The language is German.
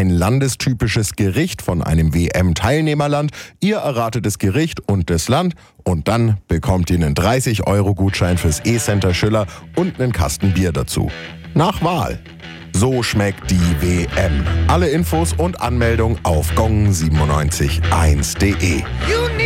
ein landestypisches Gericht von einem WM-Teilnehmerland. Ihr erratet das Gericht und das Land und dann bekommt ihr einen 30-Euro-Gutschein fürs E-Center Schiller und einen Kasten Bier dazu. Nach Wahl. So schmeckt die WM. Alle Infos und Anmeldung auf gong971.de.